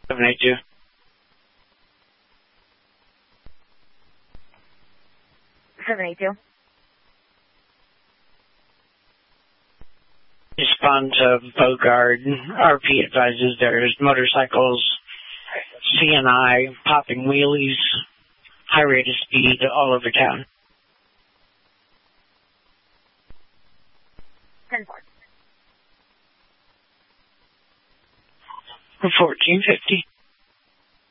782. Respond to Bogard. RP advises there's motorcycles, CNI, popping wheelies, high rate of speed all over town. 10-4. 1450.